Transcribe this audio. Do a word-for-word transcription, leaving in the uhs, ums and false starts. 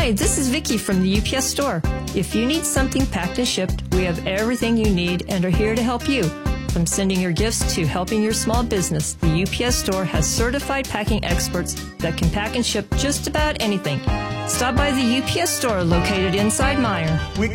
Hi, this is Vicki from the U P S store. If you need something packed and shipped, we have everything you need and are here to help you. From sending your gifts to helping your small business, the U P S store has certified packing experts that can pack and ship just about anything. Stop by the U P S store located inside Meijer. We